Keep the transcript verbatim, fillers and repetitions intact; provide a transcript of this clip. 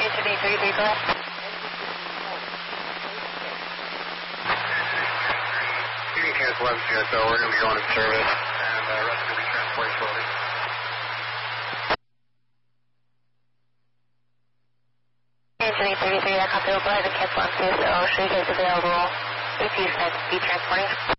Anthony thirty-three, go ahead. You can cancel eleven C S O, we're going to be going in service, and the rest will be transported shortly. Anthony thirty-three, that copy, go ahead and cancel on C S O, show you guys available if you can be transporting.